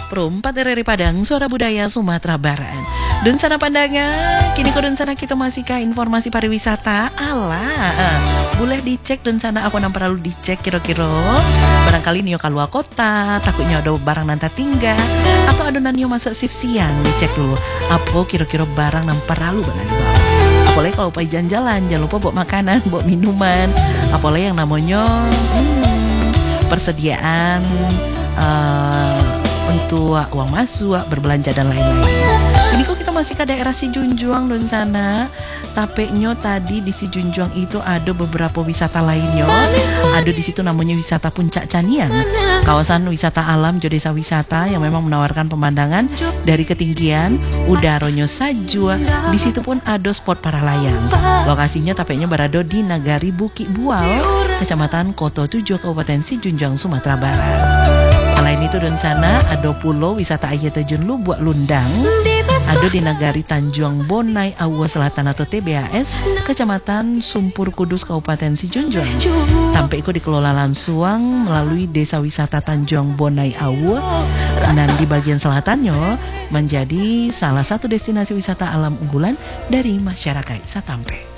Perumpat dari Padang, Suara Budaya Sumatera Barat. Dan sana pandangan, kini ko dan sana kita masih ke informasi pariwisata. Boleh dicek dan sana aku nampak perlu dicek kira-kira. Barangkali nio keluar kota, takutnya ada barang nanti tinggal, atau adonan nio masuk shift siang, dicek dulu. Apa kira-kira barang nampak perlu banget dibawa. Apalagi kalau pergi jalan-jalan, jangan lupa bawa makanan, bawa minuman. Apalagi yang namanya persediaan untuk uang masuk, berbelanja dan lain-lain. Ini kok kita masih ke daerah Sijunjuang dan sana. Tapenya tadi di Sijunjuang itu ada beberapa wisata lainnya. Ada di situ namanya wisata Puncak Caniang. Kawasan wisata alam desa wisata yang memang menawarkan pemandangan dari ketinggian udaranya sajua. Di situ pun ada spot para layang. Lokasinya tapenya berada di Nagari Bukit Bual, Kecamatan Koto 7, Kabupaten Sijunjuang, Sumatera Barat. Selain itu dan sana ada pulau wisata air terjun Lubuk Lundang, ada di Nagari Tanjung Bonai Awu Selatan atau TBAS, Kecamatan Sumpur Kudus, Kabupaten Sijunjuang. Sampai itu dikelola langsung melalui Desa Wisata Tanjung Bonai Awu, dan di bagian selatannya menjadi salah satu destinasi wisata alam unggulan dari masyarakat Satampe.